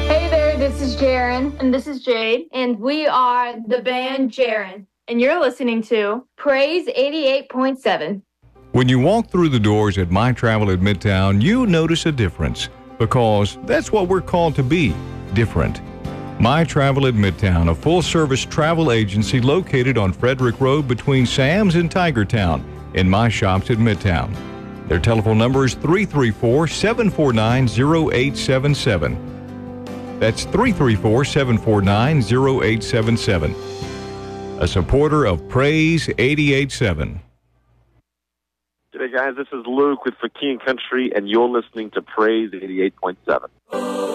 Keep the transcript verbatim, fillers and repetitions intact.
Hey there, this is Jaren. And this is Jade. And we are the band Jaren. And you're listening to Praise eighty-eight point seven. When you walk through the doors at My Travel at Midtown, you notice a difference because that's what we're called to be, different. My Travel at Midtown, a full-service travel agency located on Frederick Road between Sam's and Tigertown in My Shops at Midtown. Their telephone number is three three four, seven four nine, zero eight seven seven. That's three three four, seven four nine, zero eight seven seven. A supporter of Praise eighty-eight point seven. G'day guys, this is Luke with For King Country, and you're listening to Praise eighty-eight point seven.